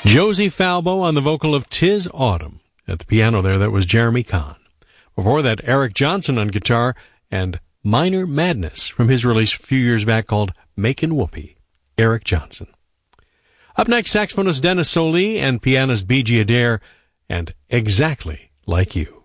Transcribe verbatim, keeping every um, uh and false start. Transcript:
Josie Falbo on the vocal of "'Tis Autumn." At the piano there, that was Jeremy Kahn. Before that, Eric Johnson on guitar and Minor Madness from his release a few years back called "Makin' Whoopee." Eric Johnson. Up next, saxophonist Dennis Solie and pianist B G Adair and "Exactly Like You."